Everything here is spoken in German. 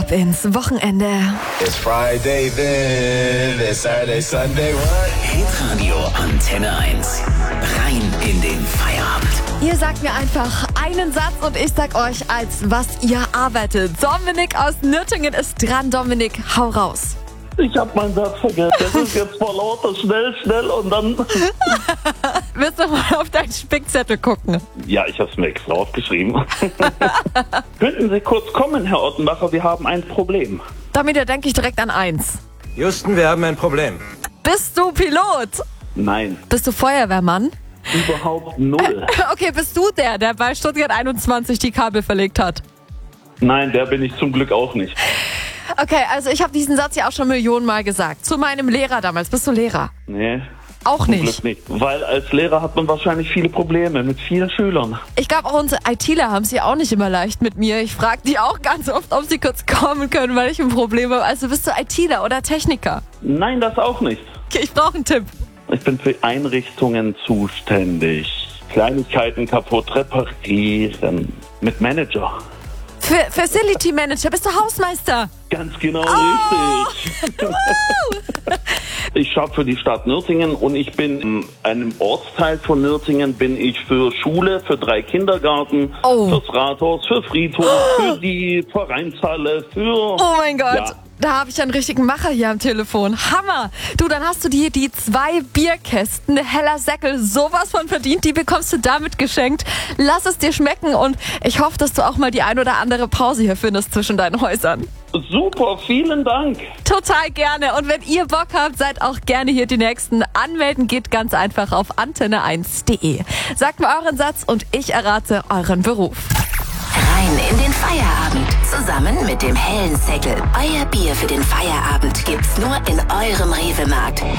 Ab ins Wochenende. It's Friday then, it's Saturday, Sunday, what? Hitradio Antenne 1. Rein in den Feierabend. Ihr sagt mir einfach einen Satz und ich sag euch, als was ihr arbeitet. Dominik aus Nürtingen ist dran. Dominik, hau raus. Ich hab meinen Satz vergessen. Das ist jetzt vor lauter schnell und dann... Willst du mal auf deinen Spickzettel gucken? Ja, ich hab's mir extra aufgeschrieben. Könnten Sie kurz kommen, Herr Ottenbacher? Wir haben ein Problem. Damit denke ich direkt an eins. Houston, wir haben ein Problem. Bist du Pilot? Nein, Bist du Feuerwehrmann? überhaupt null. Okay, bist du der bei Stuttgart 21 die Kabel verlegt hat? Nein, der bin ich zum Glück auch nicht. Okay, also ich habe diesen Satz ja auch schon Millionen Mal gesagt. Zu meinem Lehrer damals. Bist du Lehrer? Nee, Auch zum nicht. Glück nicht. Weil als Lehrer hat man wahrscheinlich viele Probleme mit vielen Schülern. Ich glaube, auch unsere ITler haben es ja auch nicht immer leicht mit mir. Ich frage die auch ganz oft, ob sie kurz kommen können, weil ich ein Problem habe. Also bist du ITler oder Techniker? Nein, das auch nicht. Okay, ich brauche einen Tipp. Ich bin für Einrichtungen zuständig. Kleinigkeiten kaputt reparieren. Mit Manager. Für Facility Manager, bist du Hausmeister? Ganz genau richtig. Ich schaue für die Stadt Nürtingen und ich bin in einem Ortsteil von Nürtingen bin ich für Schule, für 3 Kindergarten, fürs Rathaus, für Friedhof, für die Vereinshalle, für... Oh mein Gott. Ja. Da habe ich einen richtigen Macher hier am Telefon. Hammer! Du, dann hast du dir die 2 Bierkästen Heller Säckel sowas von verdient. Die bekommst du damit geschenkt. Lass es dir schmecken und ich hoffe, dass du auch mal die ein oder andere Pause hier findest zwischen deinen Häusern. Super, vielen Dank. Total gerne. Und wenn ihr Bock habt, seid auch gerne hier die Nächsten. Anmelden geht ganz einfach auf antenne1.de. Sagt mir euren Satz und ich errate euren Beruf. Rein in den Feierabend. Zusammen mit dem hellen Säckel. Euer Bier für den Feierabend gibt's nur in eurem Rewe-Markt.